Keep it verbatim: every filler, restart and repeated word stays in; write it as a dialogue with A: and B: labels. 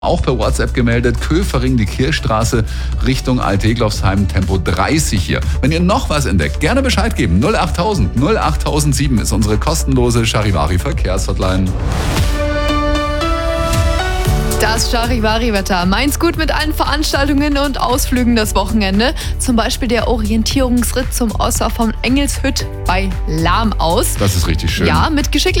A: Auch per WhatsApp gemeldet, Köfering, die Kirchstraße, Richtung Alt-Deglofsheim, Tempo dreißig hier. Wenn ihr noch was entdeckt, gerne Bescheid geben. null achttausend, null achttausendsieben ist unsere kostenlose Charivari-Verkehrshotline.
B: Das Charivari-Wetter. Meint's gut mit allen Veranstaltungen und Ausflügen das Wochenende. Zum Beispiel der Orientierungsritt zum Osser von Engelshütt bei Lahm aus.
A: Das ist richtig schön.
B: Ja, mit geschicklich